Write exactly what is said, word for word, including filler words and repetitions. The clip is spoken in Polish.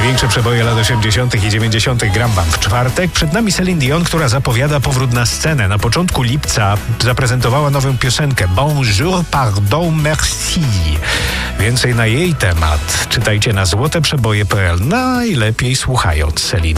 Największe przeboje lat osiemdziesiątych i dziewięćdziesiątych gram wam w czwartek. Przed nami Celine Dion, która zapowiada powrót na scenę. Na początku lipca zaprezentowała nową piosenkę Bonjour, pardon, merci. Więcej na jej temat czytajcie na złoteprzeboje kropka p l. Najlepiej słuchając Celine.